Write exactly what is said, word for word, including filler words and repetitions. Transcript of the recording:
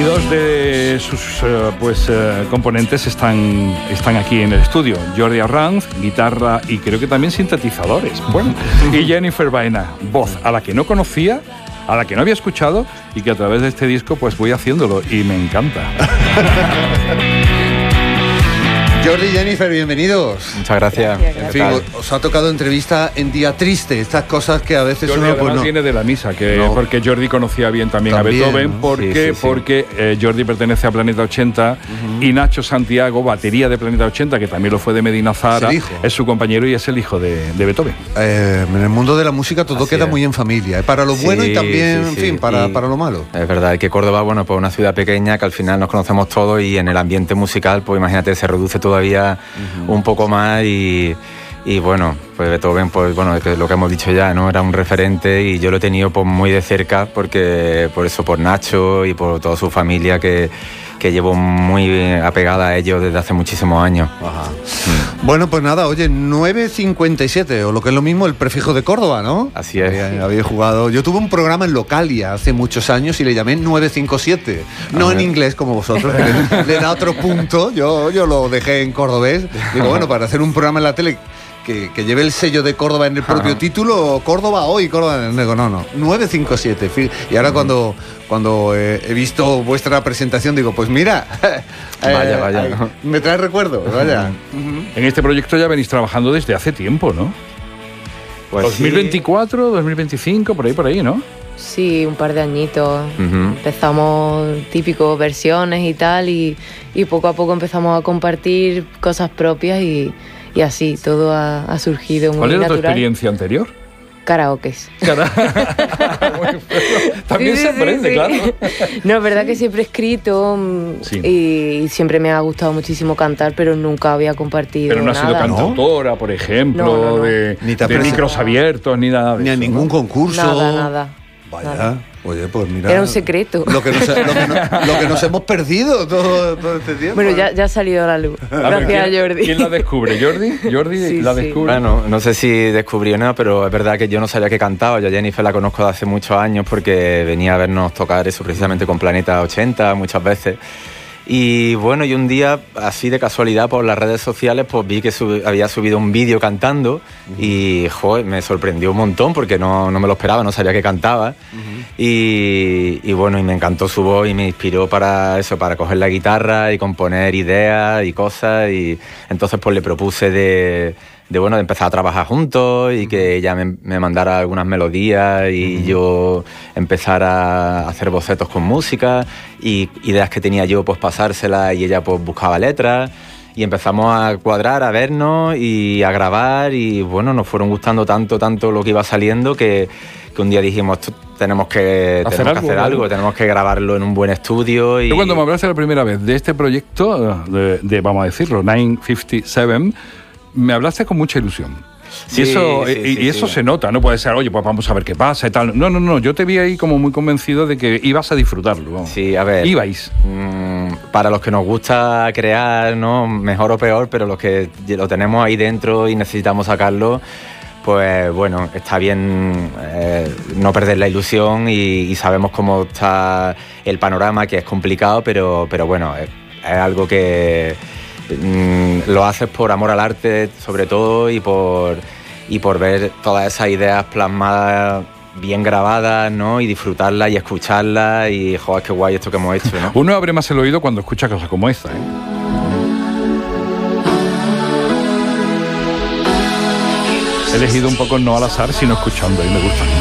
Dos de sus uh, pues, uh, componentes están, están aquí en el estudio. Jordi Arranz, guitarra y creo que también sintetizadores. Bueno, y Jennifer Baena, voz a la que no conocía, a la que no había escuchado y que a través de este disco pues voy haciéndolo y me encanta. Jordi y Jennifer, bienvenidos. Muchas gracias. gracias. En fin, os ha tocado entrevista en día triste, estas cosas que a veces Jordi uno además pues, no. viene de la misa, que No. porque Jordi conocía bien también, También, a Beethoven, ¿no? porque, Sí, sí, sí. porque eh, Jordi pertenece a Planeta ochenta uh-huh. y Nacho Santiago, batería de Planeta ochenta, que también lo fue de Medina Zahara, es, es su compañero y es el hijo de, de Beethoven. Eh, en el mundo de la música todo Así queda es. muy en familia, ¿eh? Para lo bueno Sí, y también, sí, en sí. fin, para, Y para lo malo. Es verdad que Córdoba, bueno, pues una ciudad pequeña que al final nos conocemos todos y en el ambiente musical, pues imagínate, se reduce todavía uh-huh. un poco más y, y bueno, pues Beethoven, pues bueno, que lo que hemos dicho ya, ¿no? Era un referente y yo lo he tenido pues muy de cerca porque por eso, por Nacho y por toda su familia que, que llevo muy apegada a ellos desde hace muchísimos años. Ajá. Mm. Bueno, pues nada, oye, nueve cincuenta y siete, o lo que es lo mismo, el prefijo de Córdoba, ¿no? Así es. Había, había jugado. Yo tuve un programa en Localia hace muchos años y le llamé nueve cinco siete. No en inglés como vosotros, que le, le da otro punto. Yo, yo lo dejé en cordobés. Digo, bueno, para hacer un programa en la tele que, que lleve el sello de Córdoba en el propio Ajá. título, Córdoba hoy, Córdoba. Digo, no, no, nueve cinco siete. Y ahora cuando, cuando eh, he visto vuestra presentación, digo, pues mira, eh, vaya, vaya, eh, ¿no? me trae recuerdos, vaya. Uh-huh. En este proyecto ya venís trabajando desde hace tiempo, ¿no? Pues dos mil veinticuatro, sí. dos mil veinticinco, por ahí, por ahí, ¿no? Sí, un par de añitos. Uh-huh. Empezamos típicos versiones y tal, y, y poco a poco empezamos a compartir cosas propias y, y así, todo ha, ha surgido muy ¿Cuál era natural. tu experiencia anterior? Karaokes. También sí, se sí, aprende, sí. claro. No, es verdad que siempre he escrito sí. y, y siempre me ha gustado muchísimo cantar, pero nunca había compartido Pero no nada. has sido cantautora, por ejemplo, no, no, no. de, Ni te de apres- micros abiertos, ni nada de Ni a eso, ningún ¿no? concurso. Nada, nada. Vaya, nada. oye, pues mira. Era un secreto. Lo que nos, lo que no, lo que nos hemos perdido todo, todo este tiempo. Bueno, ya, ya ha salido a la luz. Gracias ¿quién, a Jordi. ¿Quién la descubre? ¿Jordi? ¿Jordi Sí, la sí. descubre? Bueno, no sé si descubrí o no, pero es verdad que yo no sabía que cantaba. Yo a Jennifer la conozco de hace muchos años porque venía a vernos tocar eso precisamente con Planeta ochenta muchas veces. Y bueno, y un día, así de casualidad, por las redes sociales, pues vi que sub- había subido un vídeo cantando uh-huh. y, joder, me sorprendió un montón porque no, no me lo esperaba, no sabía que cantaba. Uh-huh. Y, y bueno, y me encantó su voz y me inspiró para eso, para coger la guitarra y componer ideas y cosas. Y entonces pues le propuse de... de bueno de empezar a trabajar juntos y que ella me, me mandara algunas melodías y uh-huh. yo empezar a hacer bocetos con música y ideas que tenía yo pues pasárselas y ella pues buscaba letras y empezamos a cuadrar, a vernos y a grabar y bueno, nos fueron gustando tanto, tanto lo que iba saliendo que, que un día dijimos tenemos que hacer, tenemos algo, que hacer ¿no? algo, tenemos que grabarlo en un buen estudio. Y Yo cuando me hablaste la primera vez de este proyecto, de, de vamos a decirlo, nueve cincuenta y siete, me hablaste con mucha ilusión. Sí, y eso, sí, y, sí, y eso sí. se nota, no puede ser, oye, pues vamos a ver qué pasa y tal. No, no, no, yo te vi ahí como muy convencido de que ibas a disfrutarlo. Vamos. Sí, a ver. Ibais. Mmm, para los que nos gusta crear, ¿no? Mejor o peor, pero los que lo tenemos ahí dentro y necesitamos sacarlo, pues bueno, está bien eh, no perder la ilusión y, y sabemos cómo está el panorama, que es complicado, pero, pero bueno, es, es algo que mm, lo haces por amor al arte, sobre todo, y por, y por ver todas esas ideas plasmadas bien grabadas, ¿no? Y disfrutarlas y escucharlas y, joder, qué guay esto que hemos hecho, ¿no? Uno abre más el oído cuando escucha cosas como esta, ¿eh? He elegido un poco no al azar, sino escuchando, y me gusta.